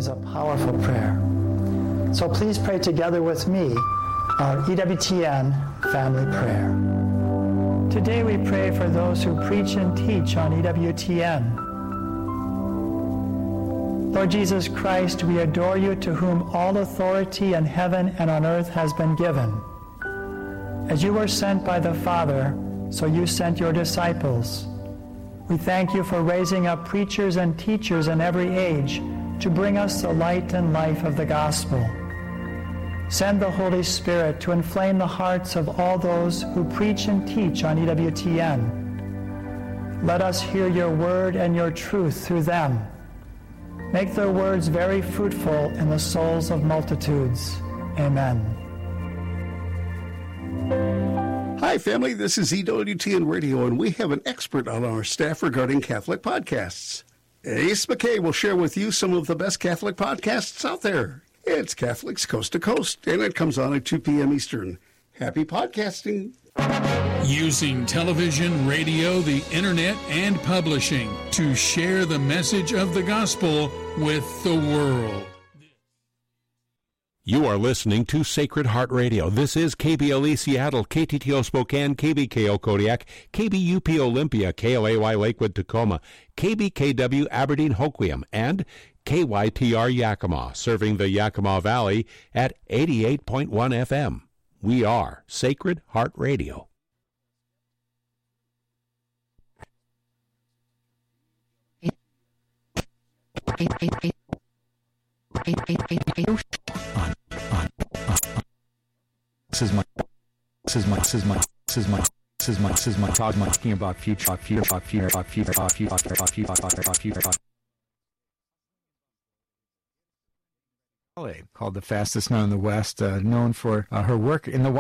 is a powerful prayer. So please pray together with me our EWTN family prayer. Today we pray for those who preach and teach on EWTN. Lord Jesus Christ, we adore you, to whom all authority in heaven and on earth has been given. As you were sent by the Father, so you sent your disciples. We thank you for raising up preachers and teachers in every age to bring us the light and life of the gospel. Send the Holy Spirit to inflame the hearts of all those who preach and teach on EWTN. Let us hear your word and your truth through them. Make their words very fruitful in the souls of multitudes. Amen. Hi, family. This is EWTN Radio, and we have an expert on our staff regarding Catholic podcasts. Ace McKay will share with you some of the best Catholic podcasts out there. It's Catholics Coast to Coast, and it comes on at 2 p.m. Eastern. Happy podcasting. Using television, radio, the internet, and publishing to share the message of the gospel with the world. You are listening to Sacred Heart Radio. This is KBLE Seattle, KTTO Spokane, KBKO Kodiak, KBUP Olympia, KOAY Lakewood Tacoma, KBKW Aberdeen Hoquiam, and KYTR Yakima, serving the Yakima Valley at 88.1 FM. We are Sacred Heart Radio. Talking about future. Called the fastest nun in the West, known for her work in the